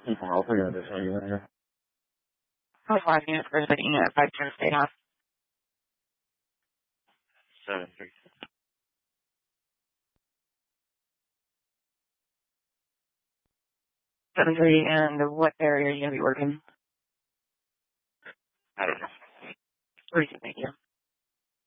I'll figure out this one. How much 5 units for the unit at 5 Turner State House? 7-3. 7-3, and what area are you going to be working? I don't know. Recent, thank you.